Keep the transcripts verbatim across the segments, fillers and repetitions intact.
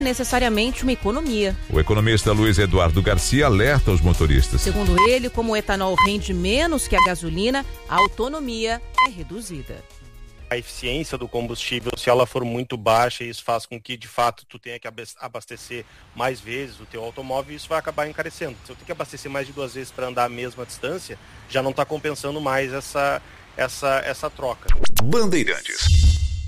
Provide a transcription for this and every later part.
necessariamente uma economia. O economista Luiz Eduardo Garcia alerta os motoristas. Segundo ele, como o etanol rende menos que a gasolina, a autonomia é reduzida. A eficiência do combustível, se ela for muito baixa, isso faz com que, de fato, tu tenha que abastecer mais vezes o teu automóvel e isso vai acabar encarecendo. Se eu tenho que abastecer mais de duas vezes para andar a mesma distância, já não está compensando mais essa, essa, essa troca. Bandeirantes.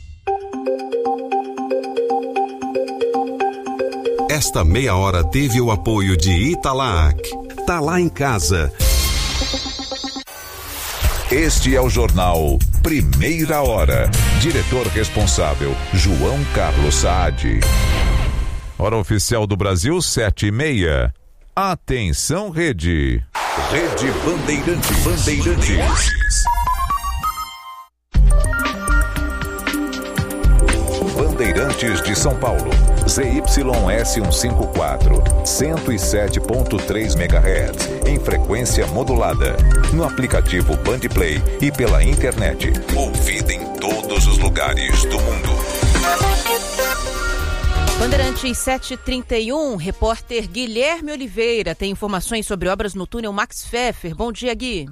Esta meia hora teve o apoio de Italac. Tá lá em casa. Este é o jornal Primeira Hora. Diretor responsável, João Carlos Saad. Hora oficial do Brasil, sete e meia. Atenção, Rede. Rede Bandeirantes. Bandeirantes. Bandeirantes de São Paulo. Z Y S cento e cinquenta e quatro, cento e sete ponto três megahertz, em frequência modulada. No aplicativo Bandplay e pela internet. Ouvida em todos os lugares do mundo. Bandeirantes sete e trinta e um, repórter Guilherme Oliveira tem informações sobre obras no túnel Max Pfeffer. Bom dia, Gui.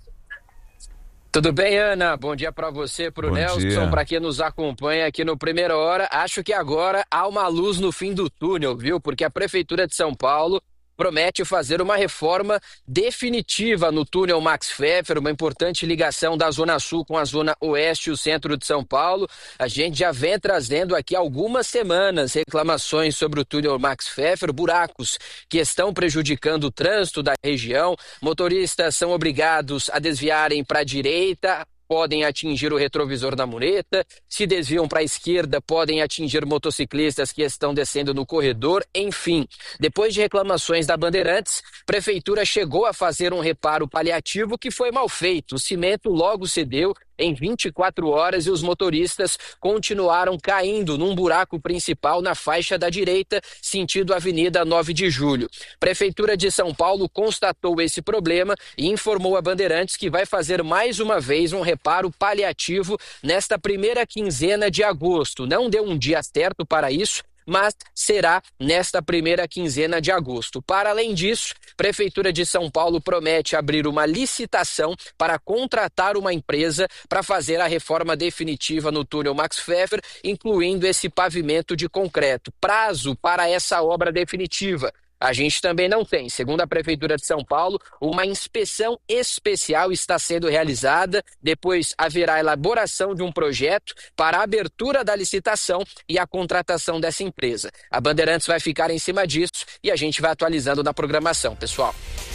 Tudo bem, Ana? Bom dia para você, para o Nelson, para quem nos acompanha aqui no Primeira Hora. Acho que agora há uma luz no fim do túnel, viu? Porque a Prefeitura de São Paulo promete fazer uma reforma definitiva no túnel Max Pfeffer, uma importante ligação da Zona Sul com a Zona Oeste e o centro de São Paulo. A gente já vem trazendo aqui algumas semanas reclamações sobre o túnel Max Pfeffer, buracos que estão prejudicando o trânsito da região. Motoristas são obrigados a desviarem para a direita, podem atingir o retrovisor da mureta, se desviam para a esquerda, podem atingir motociclistas que estão descendo no corredor, enfim. Depois de reclamações da Bandeirantes, a Prefeitura chegou a fazer um reparo paliativo que foi mal feito. O cimento logo cedeu em vinte e quatro horas e os motoristas continuaram caindo num buraco principal na faixa da direita, sentido Avenida nove de julho. Prefeitura de São Paulo constatou esse problema e informou a Bandeirantes que vai fazer mais uma vez um reparo paliativo nesta primeira quinzena de agosto. Não deu um dia certo para isso, mas será nesta primeira quinzena de agosto. Para além disso, a Prefeitura de São Paulo promete abrir uma licitação para contratar uma empresa para fazer a reforma definitiva no túnel Max Pfeffer, incluindo esse pavimento de concreto. Prazo para essa obra definitiva a gente também não tem. Segundo a Prefeitura de São Paulo, uma inspeção especial está sendo realizada, depois haverá a elaboração de um projeto para a abertura da licitação e a contratação dessa empresa. A Bandeirantes vai ficar em cima disso e a gente vai atualizando na programação, pessoal.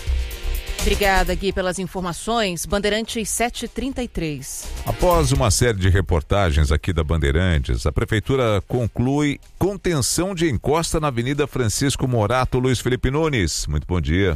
Obrigada, Gui, pelas informações. Bandeirantes sete e trinta e três. Após uma série de reportagens aqui da Bandeirantes, a Prefeitura conclui contenção de encosta na Avenida Francisco Morato. Luiz Felipe Nunes, muito bom dia.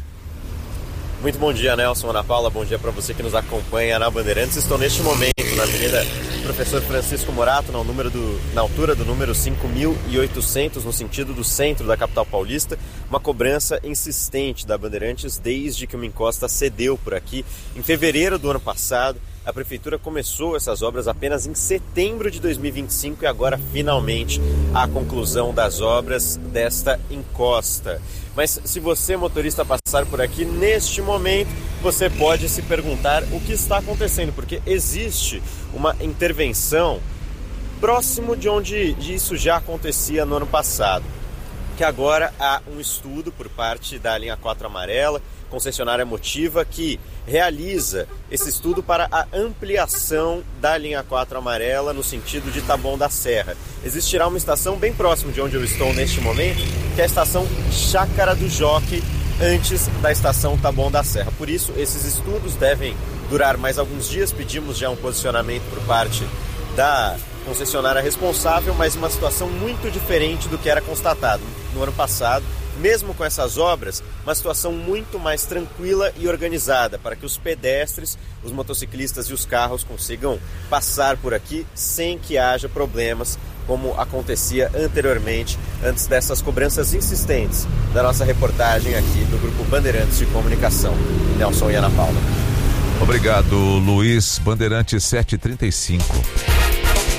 Muito bom dia, Nelson, Ana Paula, bom dia para você que nos acompanha na Bandeirantes. Estou neste momento na Avenida Professor Francisco Morato, no número do, na altura do número cinco mil e oitocentos, no sentido do centro da capital paulista. Uma cobrança insistente da Bandeirantes desde que uma encosta cedeu por aqui. Em fevereiro do ano passado, a Prefeitura começou essas obras apenas em setembro de dois mil e vinte e cinco e agora, finalmente, a conclusão das obras desta encosta. Mas se você, motorista, passar por aqui neste momento, você pode se perguntar o que está acontecendo, porque existe uma intervenção próximo de onde isso já acontecia no ano passado, que agora há um estudo por parte da linha quatro amarela, concessionária Motiva, que realiza esse estudo para a ampliação da linha quatro amarela no sentido de Taboão da Serra. Existirá uma estação bem próximo de onde eu estou neste momento, que é a estação Chácara do Jockey, antes da estação Taboão da Serra. Por isso, esses estudos devem durar mais alguns dias. Pedimos já um posicionamento por parte da concessionária responsável, mas uma situação muito diferente do que era constatado no ano passado. Mesmo com essas obras, uma situação muito mais tranquila e organizada para que os pedestres, os motociclistas e os carros consigam passar por aqui sem que haja problemas, como acontecia anteriormente, antes dessas cobranças insistentes da nossa reportagem aqui do Grupo Bandeirantes de Comunicação. Nelson e Ana Paula. Obrigado, Luiz. Bandeirantes sete e trinta e cinco.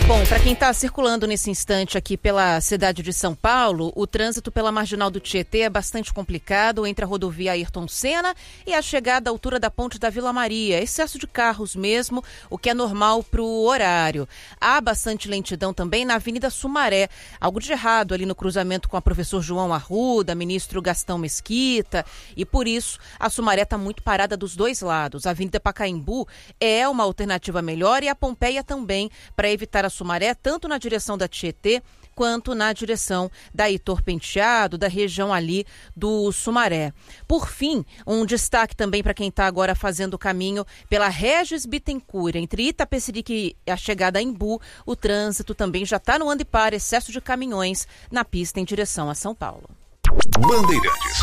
Bom, para quem está circulando nesse instante aqui pela cidade de São Paulo, o trânsito pela Marginal do Tietê é bastante complicado entre a rodovia Ayrton Senna e a chegada à altura da ponte da Vila Maria. Excesso de carros mesmo, o que é normal para o horário. Há bastante lentidão também na Avenida Sumaré. Algo de errado ali no cruzamento com a professor João Arruda, ministro Gastão Mesquita, e por isso a Sumaré está muito parada dos dois lados. A Avenida Pacaembu é uma alternativa melhor e a Pompeia também, para evitar a Sumaré, tanto na direção da Tietê quanto na direção da Heitor Penteado, da região ali do Sumaré. Por fim, um destaque também para quem está agora fazendo o caminho pela Regis Bittencourt, entre Itapecerica e a chegada a Embu, o trânsito também já está no anda e para, excesso de caminhões na pista em direção a São Paulo. Bandeirantes.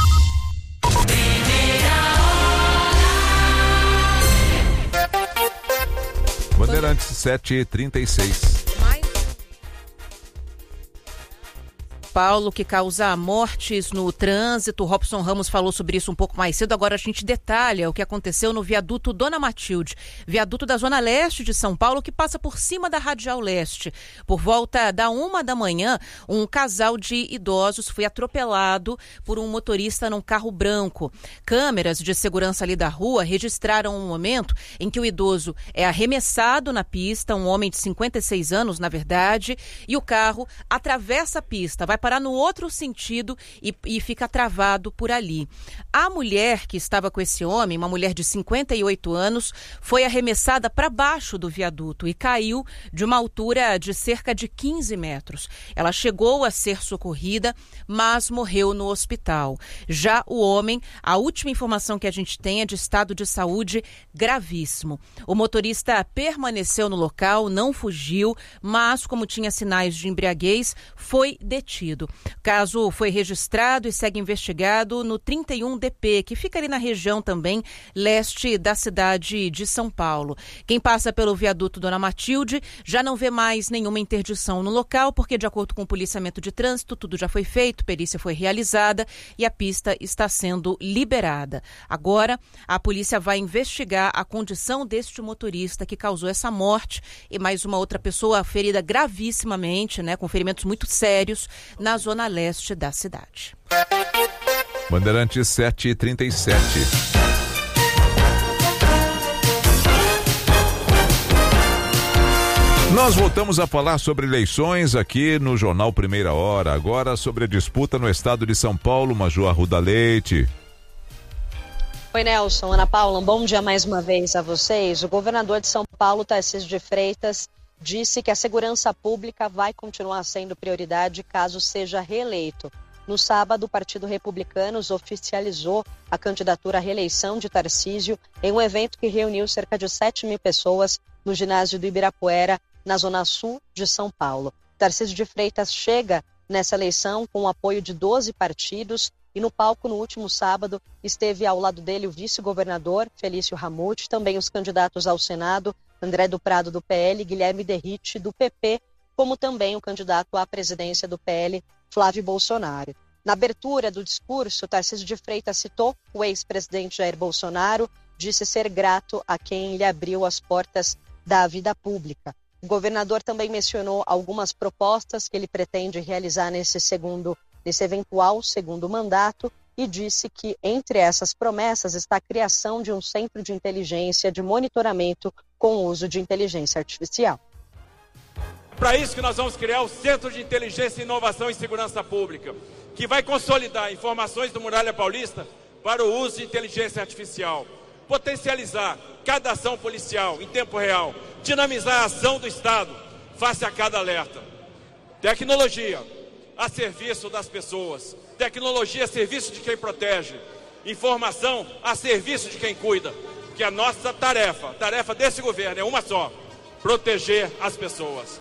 Bandeirantes sete e trinta e seis. Paulo, que causa mortes no trânsito. Robson Ramos falou sobre isso um pouco mais cedo. Agora a gente detalha o que aconteceu no viaduto Dona Matilde, viaduto da Zona Leste de São Paulo, que passa por cima da Radial Leste. Por volta da uma da manhã, um casal de idosos foi atropelado por um motorista num carro branco. Câmeras de segurança ali da rua registraram um momento em que o idoso é arremessado na pista, um homem de cinquenta e seis anos, na verdade, e o carro atravessa a pista, vai parar no outro sentido e, e fica travado por ali. A mulher que estava com esse homem, uma mulher de cinquenta e oito anos, foi arremessada para baixo do viaduto e caiu de uma altura de cerca de quinze metros. Ela chegou a ser socorrida, mas morreu no hospital. Já o homem, a última informação que a gente tem é de estado de saúde gravíssimo. O motorista permaneceu no local, não fugiu, mas como tinha sinais de embriaguez, foi detido. O caso foi registrado e segue investigado no trinta e um D P, que fica ali na região também leste da cidade de São Paulo. Quem passa pelo viaduto Dona Matilde já não vê mais nenhuma interdição no local, porque de acordo com o policiamento de trânsito, tudo já foi feito, perícia foi realizada e a pista está sendo liberada. Agora, a polícia vai investigar a condição deste motorista que causou essa morte e mais uma outra pessoa ferida gravissimamente, né, com ferimentos muito sérios, na zona leste da cidade. Bandeirantes sete e trinta e sete. Nós voltamos a falar sobre eleições aqui no Jornal Primeira Hora. Agora sobre a disputa no estado de São Paulo, Maju Arruda Leite. Oi, Nelson, Ana Paula, um bom dia mais uma vez a vocês. O governador de São Paulo, Tarcísio de Freitas, disse que a segurança pública vai continuar sendo prioridade caso seja reeleito. No sábado, o Partido Republicano oficializou a candidatura à reeleição de Tarcísio em um evento que reuniu cerca de sete mil pessoas no ginásio do Ibirapuera, na zona sul de São Paulo. Tarcísio de Freitas chega nessa eleição com o apoio de doze partidos e no palco no último sábado esteve ao lado dele o vice-governador Felício Ramute, também os candidatos ao Senado, André do Prado, do P L, Guilherme Derrite, do P P, como também o candidato à presidência do P L, Flávio Bolsonaro. Na abertura do discurso, Tarcísio de Freitas citou o ex-presidente Jair Bolsonaro, disse ser grato a quem lhe abriu as portas da vida pública. O governador também mencionou algumas propostas que ele pretende realizar nesse, segundo, nesse eventual segundo mandato, e disse que entre essas promessas está a criação de um centro de inteligência de monitoramento com o uso de inteligência artificial. Para isso que nós vamos criar o Centro de Inteligência, Inovação e Segurança Pública, que vai consolidar informações do Muralha Paulista para o uso de inteligência artificial, potencializar cada ação policial em tempo real, dinamizar a ação do Estado face a cada alerta. Tecnologia a serviço das pessoas, tecnologia a serviço de quem protege, informação a serviço de quem cuida, que a nossa tarefa, a tarefa desse governo é uma só, proteger as pessoas.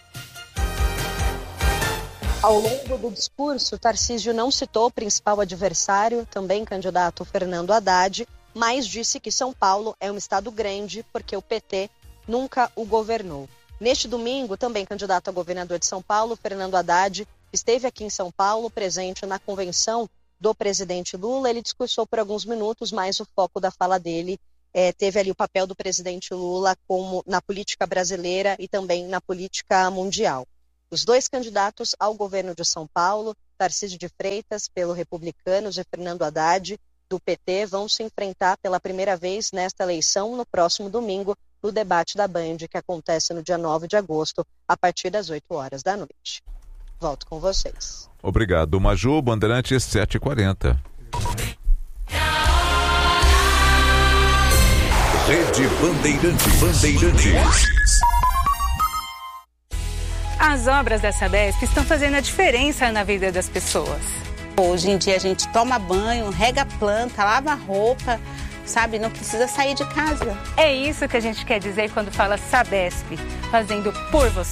Ao longo do discurso, Tarcísio não citou o principal adversário, também candidato Fernando Haddad, mas disse que São Paulo é um estado grande porque o P T nunca o governou. Neste domingo, também candidato a governador de São Paulo, Fernando Haddad, esteve aqui em São Paulo, presente na convenção do presidente Lula. Ele discursou por alguns minutos, mas o foco da fala dele é, teve ali o papel do presidente Lula como na política brasileira e também na política mundial. Os dois candidatos ao governo de São Paulo, Tarcísio de Freitas, pelo Republicanos, e Fernando Haddad, do P T, vão se enfrentar pela primeira vez nesta eleição no próximo domingo, no debate da Band, que acontece no dia nove de agosto, a partir das oito horas da noite. Volto com vocês. Obrigado, Maju. Bandeirantes sete e quarenta. Rede Bandeirantes. Bandeirantes. As obras da Sabesp estão fazendo a diferença na vida das pessoas. Hoje em dia a gente toma banho, rega a planta, lava a roupa, sabe? Não precisa sair de casa. É isso que a gente quer dizer quando fala Sabesp, fazendo por você.